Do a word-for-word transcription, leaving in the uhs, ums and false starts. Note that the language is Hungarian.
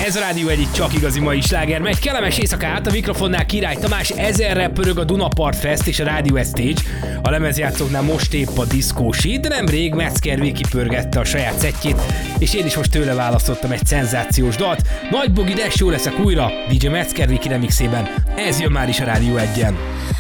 Ez a Rádió egyik csak igazi mai sláger. Megy kellemes éjszakát, a mikrofonnál Király Tamás, ezerre pörög a Dunapart Fest és a Rádió Stage. A lemezjátszóknál most épp a diszkósít, de nemrég Metzger Viki pörgette a saját szettjét, és én is most tőle választottam egy szenzációs dalt. Nagy Bogi, de jó leszek újra, dé dzsé Metzger Viki remixében. Ez jön már is a Rádió egyen.